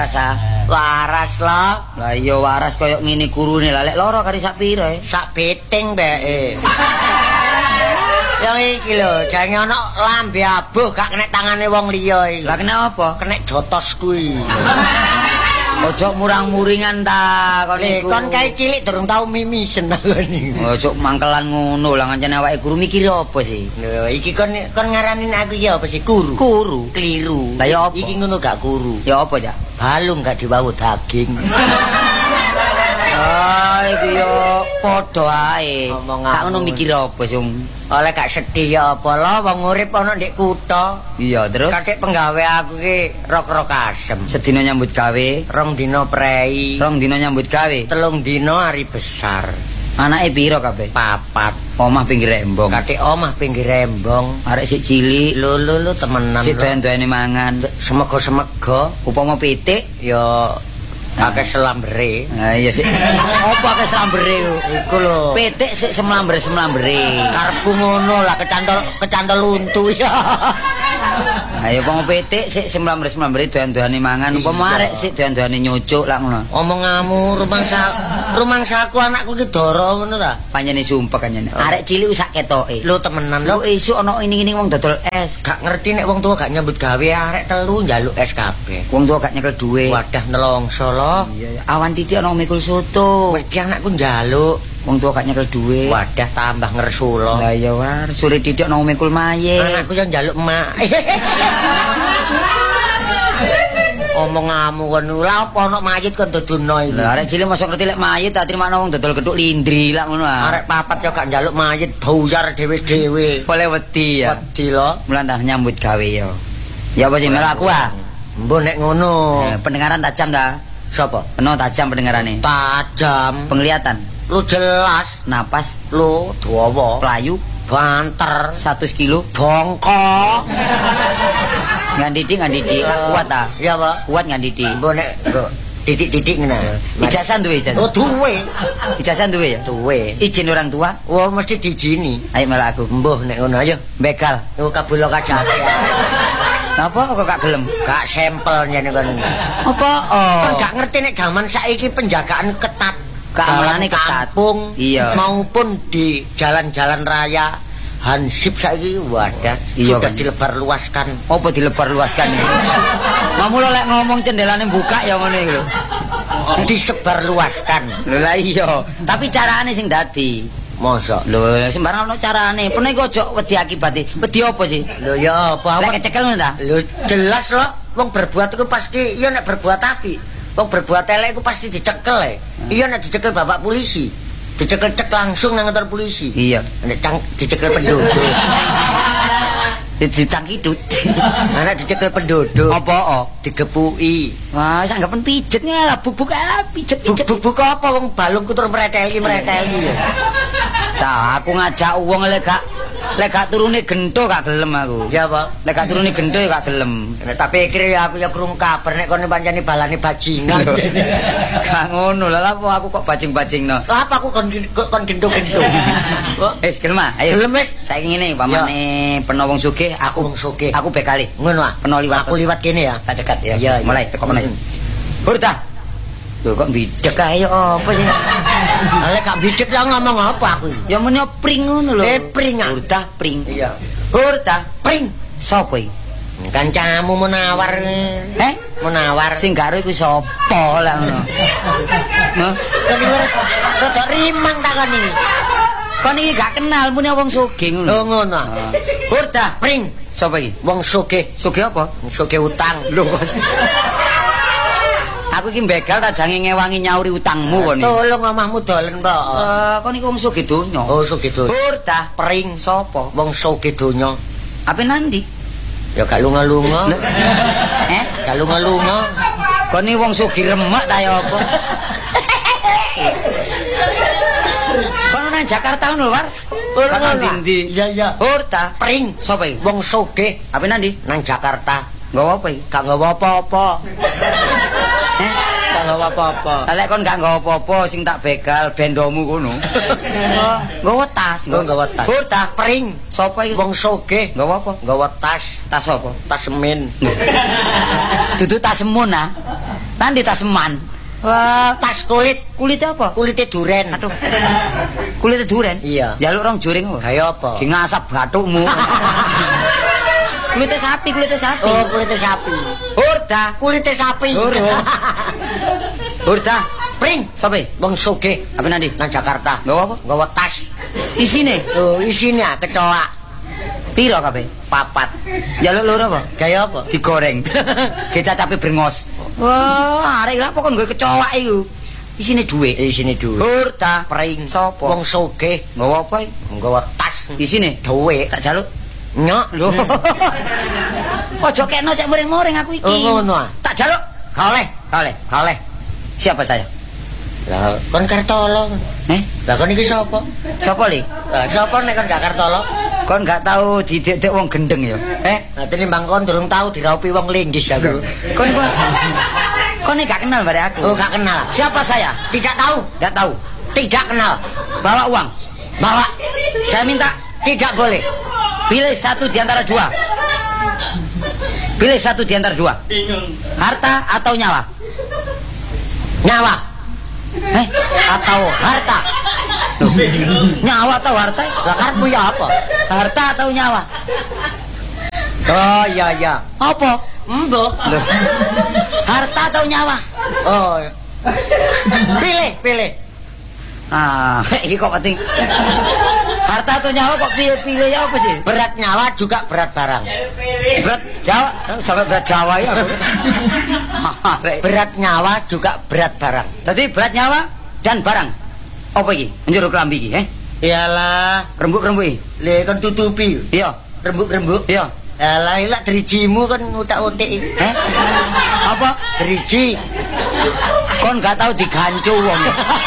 biasa. Waras lah. Lah iya waras koyo ngene gurune lah lek loro kari sak pira Sak piting mbeke. Yang iki lho, jange ana lambe abuh gak kena tangane wong liya iki. Lah kena apa? Kena jotos kuwi. Ojo murang-muringan ta kon iku. Kon kae cilik durung tau mimisen iki. Ojo mangkelan ngono lah ngancane awake guru mikir apa sih? Lho iki kon ngaranin aku ya apa sih? Guru. Guru. Keliru. Lah ya apa? Iki ngono gak guru. Ya apa ya? Balung gak dibawu daging. Ah iki yo padha ae. Ngomong Gak ngono mikir apa sih? Oleh gak sedih ya apa lah wong urip ana ndek kutha. Iya terus Kadek penggawe aku ki rok-rok asem. sedina nyambut gawe, 2 dina prei. 2 dina nyambut gawe. 3 dina hari besar. Anake piro kabeh? 4. Omah pinggir embong. Kadek omah pinggir rembong. Arek sik cilik, Lho temenan. sik doyan-doyane mangan. Semego-semego Upama pitik, ya akeh selambere. ah iya sik. Apa ke slambere Iku lho. pitik sik semlamber-semlambere. Karepku ngono lah kecantol untu ya. Ayo upama pitik sik semlamber-semlambere doyan-doyane mangan. Upama arek sik doyan-doyane nyucuk lak ngono. Omonganmu rumangsaku anakku ki doro ngono ta. Panjene sumpah kanjane. Arek cilik sak ketoke. Lho temenan Lho lho. esuk ana ini-ini wong dodol es. Gak ngerti nek wong tua gak nyambut gawe arek telu njaluk es kabeh. Wong tua gak nyekel duwe. Wadah nelongso lho. Iya, awan titik ana mikul soto. Mesti anakku njaluk. Wong tua gak nyekel duwe. Wadah tambah ngersulo. Lah ya war, sore titik ana mikul maye. Anakku yang njaluk emak. Omonganmu kon lha apa ana mayit kon dodono iki. Lah arek cilik mosok ngerti lek mayit tak terima wong dodol gethuk lindri lak ngono ah. Arek papat yo gak njaluk mayit buyar dhewe-dhewe. Boleh wedi ya. Wedi lho. Mulan tak nyambut gawe yo. Ya apa sih melok aku ah. Mbok nek ngono. Pendengaran tajam ta? Sapa? Penuh tajam pendengarane. Tajam. Penglihatan, Lu jelas. napas, Lu dawa. pelayu, Banter. 100 kilo. Bongkok. Ngandidi kuat ta? Ya, Pak. Kuat ngandidi. Mbok nek titik-titik ngene. Ijazah duwe ijazah. Oh, duwe. Ijazah duwe ya? Duwe. Izin orang tua. Wah, mesti dijini. Ayo melok aku. Mbah nek ngono ayo. Begal. Oh, kabulo kajate. Napa kok gak gelem? Gak sampel jane kon. Apa? Oh. Kan gak ngerti nek zaman saiki penjagaan ketat. Keamanane Dalam ketat. kampung Iya. maupun di jalan-jalan raya. Hansip saiki wadah Iya, sudah kan. dilebar luaskan. Apa dilebar luaskan iki? Mamu lek ngomong cendelane buka ya ngono iki lho. Disebar luaskan. Lho lah iya. Tapi carane sing dadi. Mosok. Lho sembarang ono carane. Pene iki ojo wedi akibate. Wedi apa sih? Lho ya apa Lek kecekel ngono ta? Lho jelas loh, wong berbuat itu pasti ya nek berbuat api. Wong berbuat elek itu pasti dicekel ya. Iya nek dicekel bapak polisi. Dicekel cek langsung nang kantor polisi. Iya. Nek dicekel penduduk. Dicangkidut. Nek dicekel penduduk. Apa? Digepuki. Wah, wis anggapan pijetnya lah bubuk lah pijet-pijet. Buk apa wong balungku tur mreteli ya. Tak aku ngajak wong lek gak turune gento gak gelem aku. Ya, Pak. Lek gak turune gento ya gak gelem. Nek tak pikir ya aku ya krungu kabar nek kono pancene balane bajingan. Gak ngono lah apa aku kok bajing-bajingno. Lah apa aku kon gendong-gendong. Gelem ah, ayo. Gelem wis. Saiki ngene pamane peno wong sugih Aku wong sugih. aku bekali. Ngono ah. Peno liwat. Aku liwat kene ya. Tak cekat ya. Iya, Mulai teko meneh. Hurta. Lho kok bidek ae apa sih? Lek gak bidek ya ngomong apa aku. Ya menyo pring ngono lho. Pring ah. Hurta pring. Iya. Hurta Pring. sapa iki? Kancamu menawar. Menawar. Sing karo iku sapa lah ngono. Hah? Keliwer rada rimang takon iki. Kon iki gak kenal muni wong sugih ngono. Lho ngono. Hurta Pring. sapa iki? Wong sugih. Sugih apa? Sugih utang. Lho. Aku iki begal tak jange ngewangi nyauri utangmu kon iki. Tolong omahmu dolen, Pak. Kon iki wong sugih donya. Oh, sugih donya. Hurta Pring. sapa? Wong sugih donya. Ape nandi? Ya gak lunga-lunga. Gak lunga-lunga. Kon iki wong sugih remek ta ya apa? Kon nang Jakarta ngono lho, War. Kon nang ndi? Iya, iya. Hurta Pring. sapa iki? Wong sugih Ape nandi? nang Jakarta. Nggawa apa iki? Gak nggawa apa-apa. Gak nggawa apa-apa. Lah lek kon gak nggawa apa-apa sing tak begal bendomu kono. Nggawa tas. Nggawa tas. Hurta Pring. sapa iki? Wong sugih Nggawa apa? nggawa tas. Tas apa? Tas semen. Dudu tas semun ah. Nanti tas seman. Wah, Tas kulit. kulitnya apa? Kulitnya duren. Aduh. Kulitnya duren? Iya. Jaluk rong juring. Kayak apa? Ki ngasap bathukmu. Kulitnya sapi, kulitnya sapi. Oh, kulitnya sapi. Hurda. Kulitnya sapi. Hurda. Pring. Sopo? Wong sugih Apa nanti? nang Jakarta. Nggawa apa? Nggawa tas. Isine Oh, isinya kecoa. piro kabeh? 4. Jaluk loro apa? Gaya apa? Digoreng. Ki cacape brengos. Wah, arek lha kok nggo kecoa iku. Isine dhuwit. Isine dhuwit. Hurda. Pring. Sopo? Wong sugih Nggawa apa iki? nggawa tas. Isine Dhuwit. tak jaluk. Nyok. Lho. Ojo kekno sik muring-muring aku iki. Oh, ngono ah. Tak jaluk. Kaleh. Oleh. Kaleh. Siapa saya? Lah, kon Kartolo. Lah kon iki sapa? Sapa li? Lah sapa nek kon gak Kartolo? Kon gak tahu didek-dek wong gendeng ya? Nah, tinimbang kon durung tau diraupi wong linggis aku. Kon ini gak kenal bare aku. Oh, gak kenal. Siapa saya? Tidak tahu. Gak tahu. Tidak kenal. Bawa uang. Bawa. Saya minta Tidak boleh. pilih satu di antara dua. Pilih satu di antara dua. Harta atau nyawa? Nyawa Atau harta. nyawa atau harta? Lah karepmu ya apa? Harta atau nyawa? Oh, iya iya. Apa? Mbok. Loh. Harta atau nyawa? Oh. Pilih. Ah, ini kok penting. Harta atau nyawa kok pilih ya apa sih? Berat nyawa juga berat barang. Berat Jawa, sampai berat Jawa ya. Berat nyawa juga berat barang. Tadi berat nyawa dan barang. Apa iki? Njero klambi iki, Iyalah, Rembuk-rembuk iki. le kon tutupi. Iya, Rembuk-rembuk. iya. Alah, ilak drijimu kan utak-utik. Apa? Driji. Kon gak tahu digancu wong.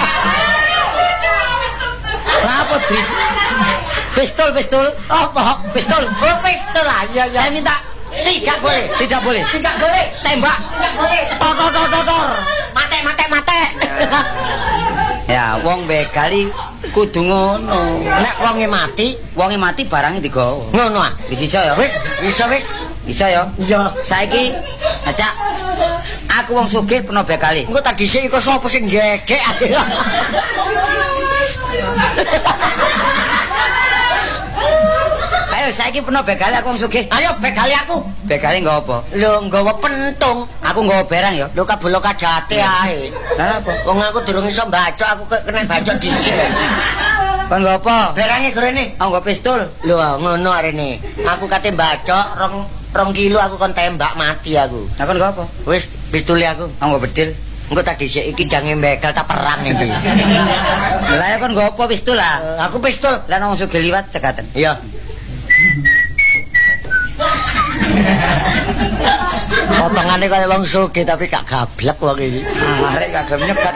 Kenapa driji? Pistol. Apa? Pistol. Oh, pistol lah. Iya. Saya minta Tidak boleh. tidak boleh. Tidak boleh. Tembak. Tidak boleh. Tor. Mate. Ya, wong begali kudu ngono. Nek wonge mati Barangnya digawa. ngono ah. Wis iso ya? Wis, iso wis. Bisa ya? Iya. Saiki acak aku wong sugih peno begali. Engko tak dhisik iku sapa sing gegek. Ayo saiki peno begali aku wong sugih. Ayo begali aku. Begali nggawa apa? Lho nggawa pentung. Aku nggawa barang ya. Lho kabelo kajate ae. Lah apa? Wong aku durung iso bacok, aku kena bacok dhisik. Kon nggawa apa? Berange gorene. Aku nggawa pistol. Lho ngono arene. Aku kate bacok 2 kilo aku kon tembak mati aku. Lah kon nggawa apa? Wis pistol aku. Aku nggawa bedil. Engko tak dhisik iki jange begal tak perang iki. Lah ya kon nggawa apa pistol lah? Aku pistol. Lah wong sugih liwat cekaten. Iya. Potongane kaya wong sugih tapi gak gablek wong iki. Arek kagem nyegat.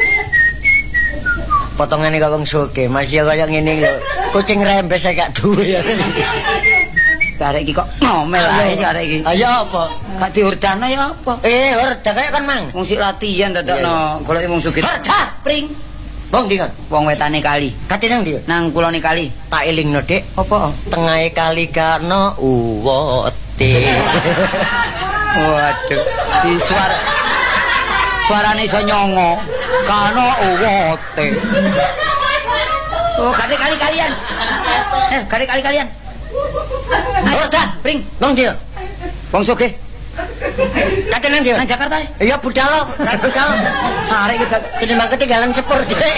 Potongane kaya wong sugih, masih kaya ngene lho. Kucing rembes gak duwe. Arek iki kok ngomel ae sih arek iki. Ayo apa? Gak diurdano ya apa? Horda kaya kan mang. Wong sik latihan dadakno golek wong sugih. Horda. Pring. Wong ndi kan? Wong wetane kali. Kate nang ndi? Nang kulone kali. Tak elingno, Dik. Apa? Tengahe kali kano uwote. Waduh, di suarane iso nyongo. Kano uwote. Oh, kali-kalian. Kali-kalian. Horda, Pring. wong ndi? Wong sugih. Kate nang ndi? Nang Jakarta. Iya budal, budal. Arek kita Tinimbang ketinggalan sepur, Dik.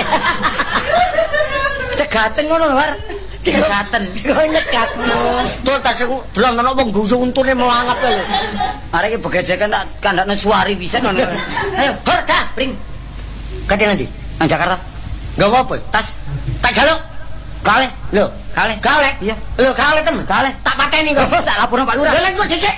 cegaten ngono lho, War. Cegaten. Kok nyekat. Tuh tas delon ana wong gusu untune melangap lho. Arek iki begejekan tak kandakne suari pisan ngono. Ayo, Horda, Pring. kate nang ndi? Nang Jakarta. Gawa apa? Tas. Tak jaluk. Kaleh. Lho, Kaleh. kaleh. Iya. Lho, kaleh temen. Kaleh. Tak pateni kok. Tak laporno Pak Lurah. Lha kok dhisik.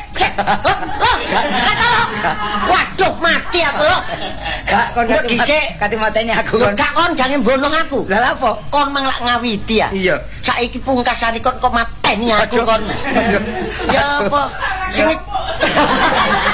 Waduh, mati aku lho. Gak kon Kok dhisik. kati mateni aku Lho, kon. gak kon jangan bonong aku. Lah apa? Kon mang lak ngawiti ya. Iya. Saiki pungkasane kon kok mateni aku kon. Ya apa? Sing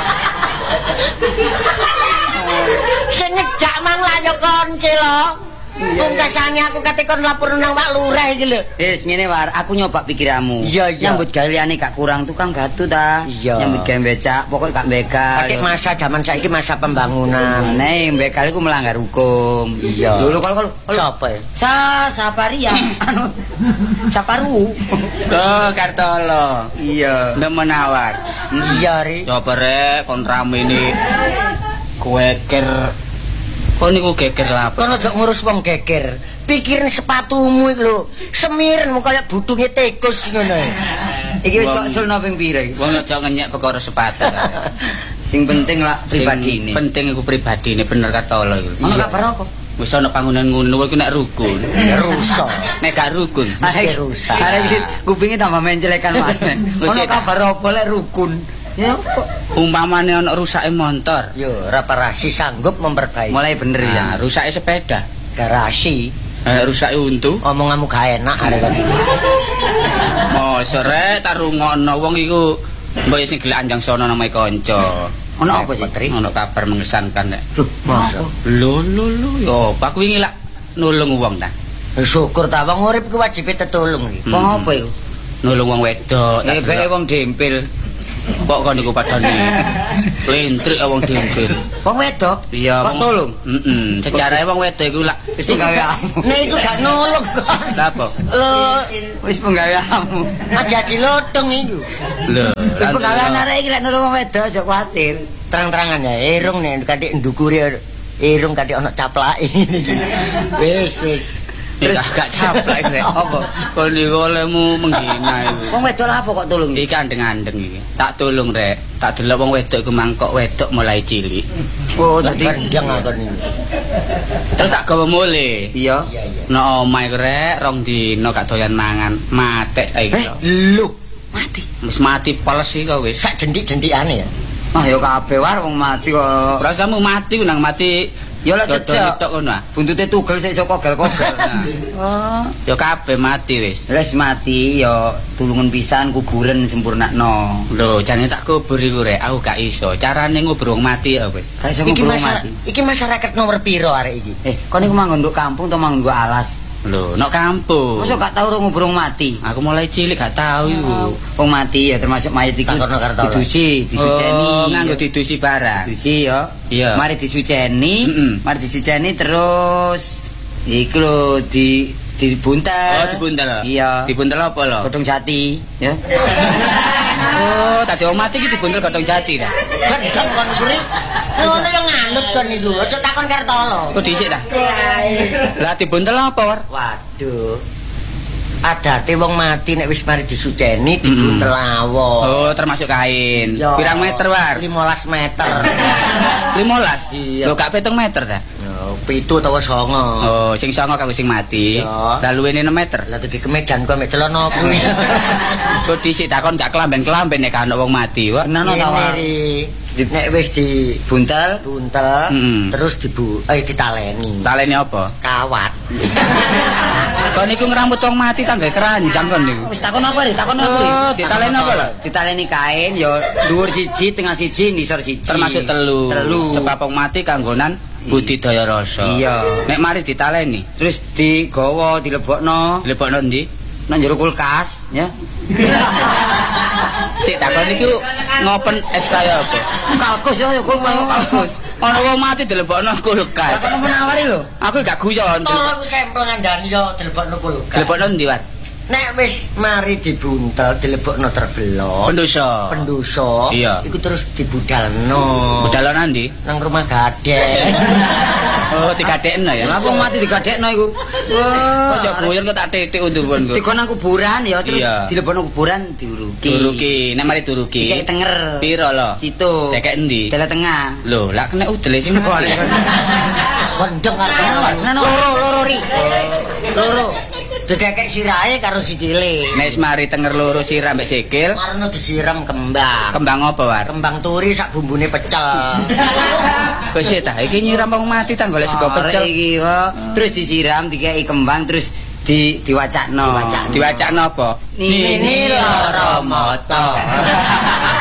Sing ngejak mang lak yo kon sih lho. Pungkasane aku kate kon lapor nang Pak Lurah iki lho. Wis ngene war, aku nyoba pikiranmu. Iya, iya. Nyambut gawe liyane gak kurang tukang batu ta. Iya. Nyambut gawe becak, pokok gak begal. Pakai masa zaman saiki masa pembangunan. Nek begal iku melanggar hukum. Iya. Lho kalau Siapa ya? Sapari ya. Anu Saparu. Oh, Kartolo. Iya. Menawar. Iya, Ri. Coba rek kon rame ini kueker. Kok niku geger lapo? Kon aja ngurus wong geger. Pikirin sepatumu iki lho. Semirenmu kaya budunge tikus ngono. Iki wis kok sulno ping pira iki? Wong aja ngenyek perkara sepatu. Sing penting lah pribadine. Penting iku pribadine bener Kartolo iku. Ono kabar apa? Wis ana bangunan ngono kuwi nek rukun. Rusak. Nek gak rukun. Mesti rusak. Arek iki kupinge tambah mencelekan maneh. Ono kabar apa lek rukun? Ya kok Umpamane ana rusake motor. Yo, reparasi sanggup memperbaiki. mulai bener ya. Nah, rusake sepeda. Garasi. Rusake untu. Omonganmu gak enak arek kon. Mosok rek tarungono wong iku mbok sing gelek anjang sono namae kanca. Ono apa sih? Ono kabar mengesankan nek. Loh, masa? Lho yo pak wingi lak nulung wong ta. Syukur ta wong urip ku wajibe tetulung iki. Wong apa iku? Nulung wong wedok. Beke wong dempil. Kok kon niku padane lentrik wong dempil. Wong wedok? Iya, Kok tolong? Heeh. Sejarahe wong wedok iku lak Wis penggaweanmu. Nek iku gak nulung kok. lha apa? Lho, Wis penggaweanmu. aja lotong iku. Lho, Wis penggawean arek iki lek nulung wong wedok aja kuwatir. Terang-terangan ya, irung nek katik ndukuri irung katik ana caplake. Wis. terus gak caplak rek. Apa? Kon niku olehmu menghina iku. Wong wedok lha apa kok tolong iki? Iki andeng-andeng iki. Tak tulung rek. Tak delok wong wedok iku mangkok wedok mulai cilik. Oh, dadi Gendang aku niku. Terus tak gawe mule. iya. Nek omahe rek rong dino gak doyan mangan, matek saiki. Lho, Mati. Wis mati poles iki kok wis. sak jendik-jendikane ya. Ah ya kabeh war wong mati kok. Rasamu mati ku nang mati. Ya lek cecek. Tok ngono ah. Buntute tugel sik iso kogel-kogel. Oh. Ya kabeh mati wis. Wis mati ya tulungan pisan kuburan sempurnakno. Lho, jane tak kubur iku rek, aku gak iso. Carane ngubur wong mati ya wis. Gak iso ngubur wong mati. Iki masyarakat nomor piro arek iki? Kon iku manggon nduk kampung to manggon nduk alas? Lho, nek kampung. Mosok gak tau ngubur wong mati? Aku mulai cilik gak tau iku. Wong mati ya termasuk mayit iku. Tak kono Kartolo. Didusi, disuceni. Oh, nganggo didusi barang. Didusi ya. Iya. Mari disuceni, mari disuceni terus iku lho dibuntel. Oh, dibuntel. Iya. Dibuntel apa lho? Godhong jati, ya. Oh, tadi wong mati iki dibuntel godhong jati ta. Gendang kon kuri. Ngono yang nganut kon niku. Aja takon Kartolo. Kok dhisik ta? Lah dibuntel apa, War? Waduh. Adate wong mati nek wis mari disuceni dibuntel awon. Oh, termasuk kain. Iya. Pirang meter, War? 15 meter. 15? Iya. Lho, gak 7 meter ta? Yo, 7 utawa 9. Oh, sing songo kanggo sing mati. Iya. Lah luwene 6 meter. Lah iki kemejan kok mek celana kuwi. Kok dhisik takon gak kelamben-kelamben nek ana wong mati, Wak. Nano ta, War? Nek wis Buntel. dibuntel terus ditaleni. Talene apa? Kawat. Kon niku ngrambut wong mati tangga keranjang kon niku. Wis takon apa ri? Takon apa ri? Oh, ditaleni apa lho? Ditaleni kain ya dhuwur siji, tengah siji, nisor siji. Termasuk telu. Telu. Sebab wong mati kanggonan budidaya rasa. Iya. Nek mari ditaleni, Terus digawa, dilebokno lebokno ndi? nang jero kulkas, ya. Sik takon niku ngopen es kaya apa? Kalkus ya kulkas kalkus. Ana wong mati dilebokno kulkas. Takon menawari lho. Aku gak guyon. Tolong sampel ngandani yo dilebokno kulkas. Dilebokno ndi, Wat? Nek wis mari dibuntel dilebokno terbelok. Pendosa. Pendosa. Iya. Iku terus dibudalno. Budal ndi? Nang rumah gadek. Oh, digadekno ya. Lah wong mati digadekno iku. Kok Wah. yo guyon kok tak titik undur-undur. Dikon nang kuburan ya terus Iya. dilebokno kuburan diuruki. Duruki, nek mari duruki. Dikek tenger. Piro lho? Situ. Dekek endi? Tele tengah. Lho, lak kena udele sing mati. Kondeng karo loro ri. Loro. Dedekek sirahe karo sikile. Nek wis mari tenger loro sirah mbek sikil, Marno disiram kembang. kembang apa, War? Kembang turi sak bumbune pecel. Kok sik ta, iki nyiram wong mati ta golek sego Arek pecel. iki kok terus disiram dikeki kembang terus diwacakno. Diwacakno apa? Nini loro moto.